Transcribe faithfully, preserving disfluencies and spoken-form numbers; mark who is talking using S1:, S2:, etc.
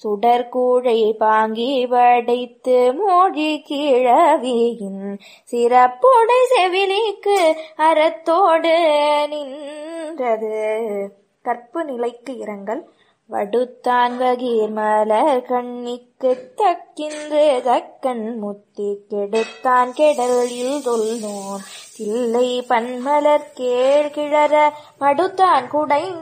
S1: சுடர்கூழை பாங்கி வடைத்து மோழி கிழவியின் சிறப்புடை செவிலிக்கு அறத்தோடு நின்றது. கற்பு நிலைக்கு இரங்கல். வடுத்தான் வகீர் மலர் கண்ணிக்குத் தக்கின்று தக்கன் முத்தி கெடுத்தான் கெடல் இல்தொல்நோன் தில்லை பன்மலர் கேழ் கிழற மடுத்தான் குடை